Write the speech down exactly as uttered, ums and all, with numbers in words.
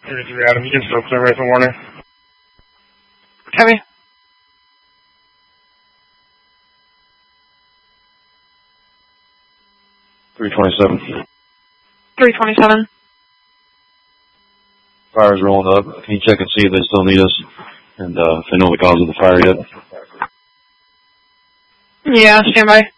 thirty-three Adam, you can still clear rifle warning. Copy. three twenty-seven. three twenty-seven. Fire's rolling up. Can you check and see if they still need us? And uh, if they know the cause of the fire yet? Yeah, stand by.